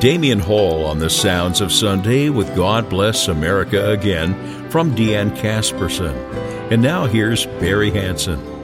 Damian Hall on the Sounds of Sunday with God Bless America Again from Deanne Casperson. And now here's Barry Hansen.